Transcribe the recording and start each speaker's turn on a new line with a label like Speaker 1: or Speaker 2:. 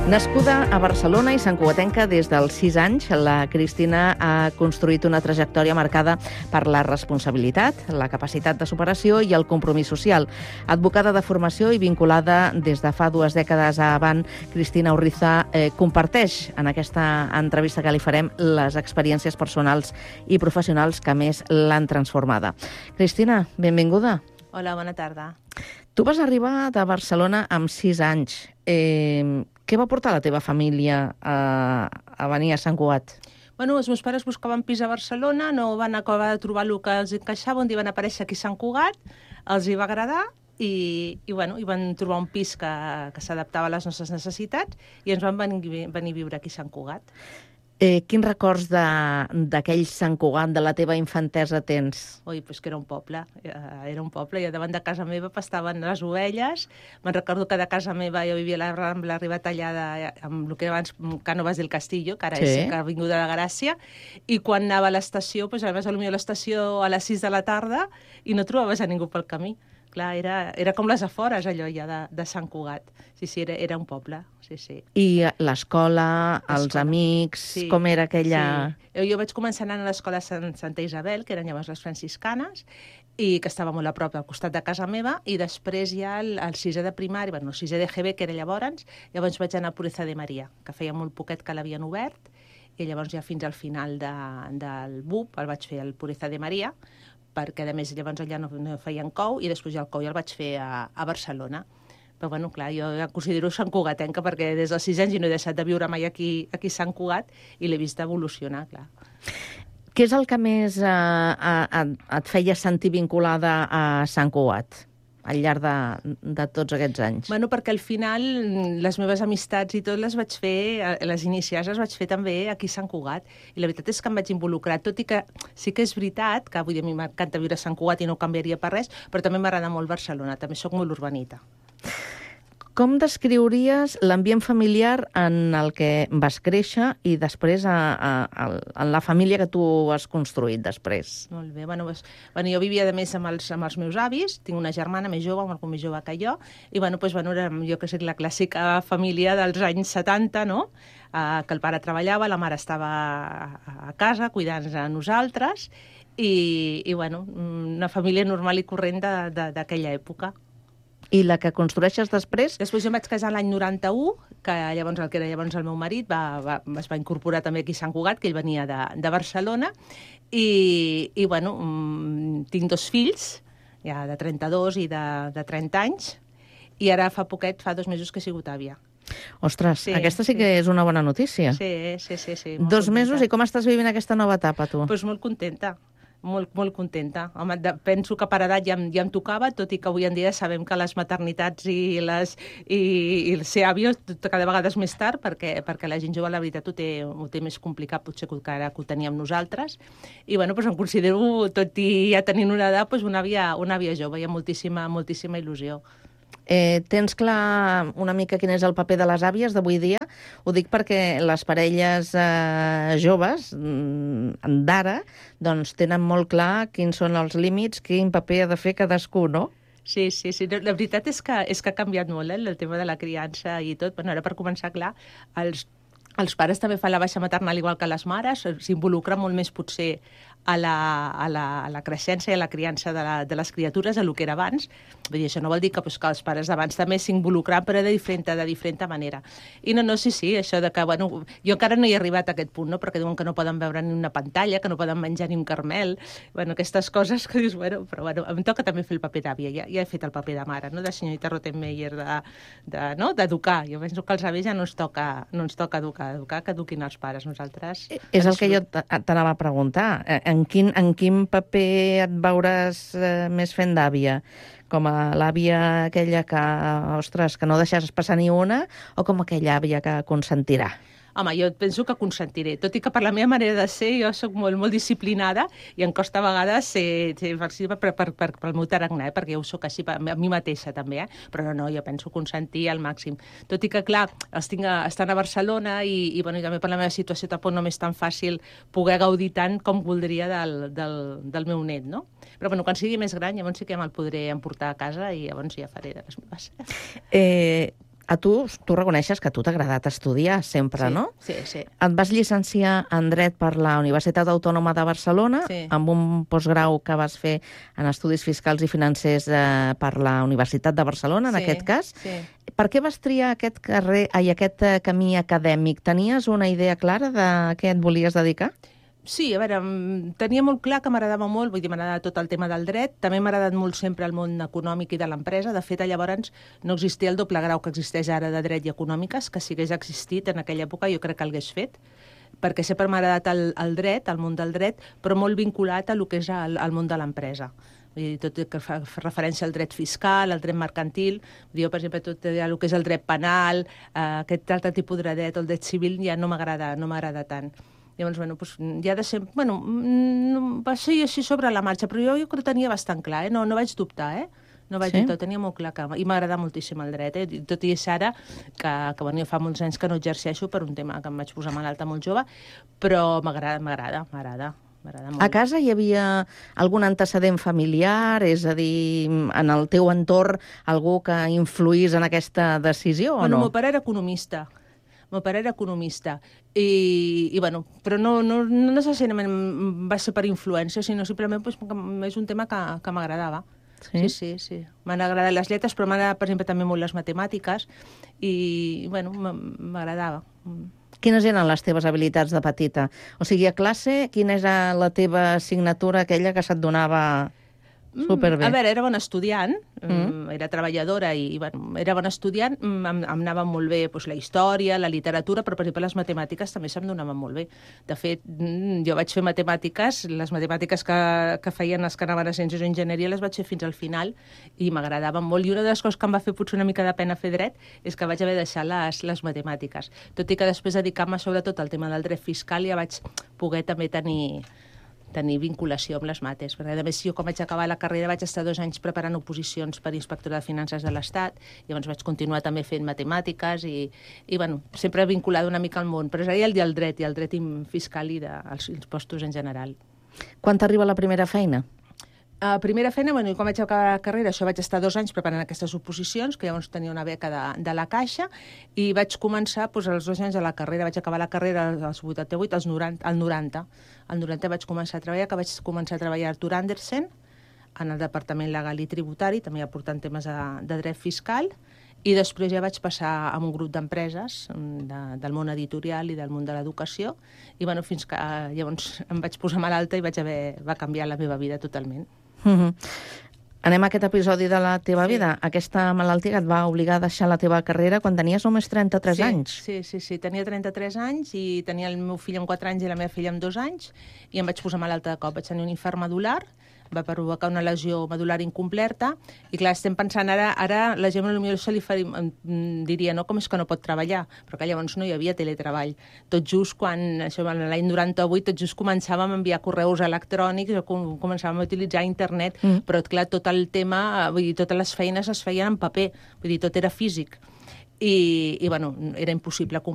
Speaker 1: Nascuda a Barcelona i santcugatenca des dels 6 anys, la Cristina ha construït una trajectòria marcada per la responsabilitat, la capacitat de superació i el compromís social. Advocada de formació i vinculada des de fa 2 dècades a Avant, Cristina Urriza comparteix en aquesta entrevista que li farem les experiències personals i professionals que més l'han transformada. Cristina, benvinguda.
Speaker 2: Hola, bona tarda.
Speaker 1: Tu vas arribar de Barcelona amb 6 anys. Què va portar la teva família a venir a Sant Cugat?
Speaker 2: Bueno, els meus pares buscaven pis a Barcelona, no van acabar de trobar el que els encaixava, un dia van aparèixer aquí a Sant Cugat, els hi va agradar i van trobar un pis que s'adaptava a les nostres necessitats i ens van venir a viure aquí a Sant Cugat.
Speaker 1: Quins records d'aquell Sant Cugat, de la teva infantesa, tens?
Speaker 2: Ui, doncs que era un poble, i davant de casa meva pastaven les ovelles. Me'n recordo que de casa meva jo vivia a la Rambla Ribatallada amb el que era abans Cánovas del Castillo, que ara és Avinguda de Gràcia, i quan anava a l'estació, doncs anaves potser a l'estació a les 6 de la tarda i no trobaves a ningú pel camí. Clar, era com les afores, allò ja de Sant Cugat. Sí, era un poble, sí.
Speaker 1: I l'escola, els amics, com era aquella...
Speaker 2: Sí. Jo vaig començar anant a l'escola Santa Isabel, que eren llavors les franciscanes, i que estava molt a prop al costat de casa meva, i després ja el 6è de primària, el 6è de GB, que era llavors vaig anar a Pureza de Maria, que feia molt poquet que l'havien obert, i llavors ja fins al final del BUP el vaig fer al Pureza de Maria, perquè a més llavors allà no feien COU i després ja el COU ja el vaig fer a Barcelona. Però bueno, clar, jo ja considero santcugatenca perquè des dels 6 anys no he deixat de viure mai aquí a Sant Cugat i l'he vist evolucionar, clar.
Speaker 1: Què és el que més et feia sentir vinculada a Sant Cugat al llarg de tots aquests anys?
Speaker 2: Bueno, perquè al final les meves amistats i tot les vaig fer, les inicials les vaig fer també aquí a Sant Cugat. I la veritat és que em vaig involucrar, tot i que sí que és veritat que avui a mi m'encanta viure a Sant Cugat i no ho canviaria per res, però també m'agrada molt Barcelona, també sóc molt urbanita.
Speaker 1: Com descriuries l'ambient familiar en el que vas créixer i després en la família que tu has construït després?
Speaker 2: Molt bé. Jo vivia, a més, amb els meus avis. Tinc una germana més jove, molt més jove que jo. I, era, jo que sé, la clàssica família dels anys 70, no?, que el pare treballava, la mare estava a casa cuidant-nos a nosaltres i una família normal i corrent d'aquella època.
Speaker 1: I la que construeixes després?
Speaker 2: Després jo em vaig casar l'any 91, que llavors el que era llavors el meu marit es va incorporar també aquí a Sant Cugat, que ell venia de Barcelona, i tinc 2 fills, ja de 32 i de 30 anys, i ara fa 2 mesos que he sigut àvia.
Speaker 1: Ostres, aquesta sí que és una bona notícia.
Speaker 2: Sí.
Speaker 1: 2 mesos, i com estàs vivint aquesta nova etapa, tu?
Speaker 2: Doncs molt contenta. Molt contenta. Home, penso que per edat ja em tocava, tot i que avui en dia sabem que les maternitats i el ser àvia cada vegada és més tard, perquè la gent jove, la veritat, ho té més complicat, potser que ara que ho teníem nosaltres. I em considero, tot i ja tenint una edat, una àvia jove, hi ha moltíssima il·lusió.
Speaker 1: Tens clar una mica quin és el paper de les àvies d'avui dia? Ho dic perquè les parelles joves d'ara tenen molt clar quins són els límits, quin paper ha de fer cadascú, no?
Speaker 2: Sí. La veritat és que ha canviat molt el tema de la criança i tot. Ara, per començar, clar, els pares també fan la baixa maternal igual que les mares, s'involucren molt més potser a la creixença i a la criança de les criatures, a lo que era abans. Vull dir, això no vol dir que els pares d'abans també s'involucran, però de diferent manera. I sí, això de que, jo encara no hi he arribat a aquest punt, no?, perquè diuen que no poden veure ni una pantalla, que no poden menjar ni un caramel, aquestes coses que dius, però em toca també fer el paper d'àvia, ja he fet el paper de mare, no?, de senyorita Rottenmeier, d'educar. Jo penso que als avis ja no ens toca educar, que eduquin els pares. Nosaltres...
Speaker 1: És el que jo t'anava a preguntar. En quin paper et veuràs més fent d'àvia? Com a l'àvia aquella que no deixaràs passar ni una, o com aquella àvia que consentirà?
Speaker 2: Home, jo penso que consentiré, tot i que per la meva manera de ser jo soc molt disciplinada i em costa a vegades ser flexible pel meu tarannà, perquè jo ho soc així a mi mateixa també, però no, jo penso consentir al màxim. Tot i que, clar, estan a Barcelona i també per la meva situació tampoc no m'és tan fàcil poder gaudir tant com voldria del meu net, no? Però quan sigui més gran llavors sí que me'l podré emportar a casa i llavors ja faré de les meves.
Speaker 1: Tu reconeixes que a tu t'ha agradat estudiar sempre, no?
Speaker 2: Sí, sí.
Speaker 1: Et vas llicenciar en Dret per la Universitat Autònoma de Barcelona, amb un postgrau que vas fer en Estudis Fiscals i Financers per la Universitat de Barcelona, en aquest cas.
Speaker 2: Sí.
Speaker 1: Per què vas triar aquest camí acadèmic? Tenies una idea clara de què et volies dedicar?
Speaker 2: Sí, a veure, tenia molt clar que m'agradava molt, vull dir, m'agradava tot el tema del dret, també m'ha agradat molt sempre el món econòmic i de l'empresa. De fet, llavors no existia el doble grau que existeix ara de dret i econòmiques, que si hagués existit en aquella època jo crec que l'hagués fet, perquè sempre m'ha agradat el dret, el món del dret, però molt vinculat a lo que és el món de l'empresa. Tot que fa referència al dret fiscal, al dret mercantil, jo, per exemple, tot el que és el dret penal, aquest altre tipus de dret, el dret civil, ja no m'agrada tant. Llavors, ja de sempre... va ser així sobre la marxa, però jo ho tenia bastant clar, no vaig dubtar, No vaig dubtar, tenia molt clar i m'agrada moltíssim el dret, tot i és ara que jo fa molts anys que no exerceixo per un tema que em vaig posar malalta molt jove, però m'agrada molt.
Speaker 1: A casa hi havia algun antecedent familiar, és a dir, en el teu entorn, algú que influís en aquesta decisió o no?
Speaker 2: Meu pare era economista. Però no necessàriament va ser per influència, sinó simplement és un tema que m'agradava. Sí. M'han agradat les lletres, però m'han agradat, per exemple, també molt les matemàtiques i, m'agradava.
Speaker 1: Quines eren les teves habilitats de petita? O sigui, a classe, quina era la teva assignatura, aquella que se't donava superbé?
Speaker 2: A veure, era bona estudiant, era treballadora i era bona estudiant, em anava molt bé la història, la literatura, però, per exemple, les matemàtiques també se'm donaven molt bé. De fet, jo vaig fer matemàtiques, les matemàtiques que feien els que anaven a Ciències o Enginyeria les vaig fer fins al final i m'agradaven molt. I una de les coses que em va fer potser una mica de pena fer dret és que vaig haver de deixar les matemàtiques. Tot i que després dedicar-me sobretot al tema del dret fiscal ja vaig poder també tenir vinculació amb les mates. Perquè, a més, jo quan vaig acabar la carrera vaig estar 2 anys preparant oposicions per Inspectora de Finances de l'Estat, llavors vaig continuar també fent matemàtiques i sempre vinculada una mica al món, però és el del dret i el dret fiscal i dels impostos en general.
Speaker 1: Quan t'arriba la primera feina?
Speaker 2: Primera feina, quan vaig acabar la carrera, això vaig estar 2 anys preparant aquestes oposicions, que llavors tenia una beca de la Caixa, i vaig començar els 2 anys de la carrera. Vaig acabar la carrera als 88, al 90. Al 90 vaig començar a treballar, a treballar a Arthur Andersen, en el Departament Legal i Tributari, també aportant temes de dret fiscal, i després ja vaig passar a un grup d'empreses del món editorial i del món de l'educació, i fins que llavors em vaig posar malalta i va canviar la meva vida totalment.
Speaker 1: Anem a aquest episodi de la teva vida. Aquesta malaltia que et va obligar a deixar la teva carrera quan tenies només 33 anys.
Speaker 2: Sí. Tenia 33 anys i tenia el meu fill amb 4 anys i la meva filla amb 2 anys i em vaig posar malalta de cop. Vaig tenir un infart medular, va provocar una lesió medular incompleta i, clar, estem pensant ara la gent potser se li diria com és que no pot treballar, però que llavors no hi havia teletreball. Tot just quan, l'any 98, tot just començàvem a enviar correus electrònics, començàvem a utilitzar internet, però, clar, tot el tema, totes les feines es feien en paper, tot era físic. I era impossible